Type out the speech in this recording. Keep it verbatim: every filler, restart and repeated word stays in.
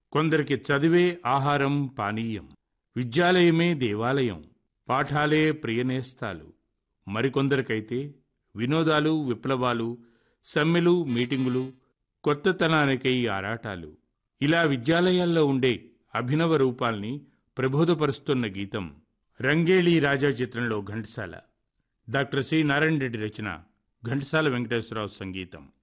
కొందరికి చదివే ఆహారం పానీయం, విద్యాలయమే దేవాలయం, పాఠాలే ప్రియనేస్తాలు. మరికొందరికైతే వినోదాలు, విప్లవాలు, సమ్మెలు, మీటింగులు, కొత్తతనానికై ఆరాటాలు. ఇలా విద్యాలయాల్లో ఉండే అభినవ రూపాల్ని ప్రబోధపరుస్తున్న గీతం రంగేళీ రాజా చిత్రంలో ఘంటసాల. డాక్టర్ సి నారాయణ రెడ్డి రచన, ఘంటసాల వెంకటేశ్వరరావు సంగీతం.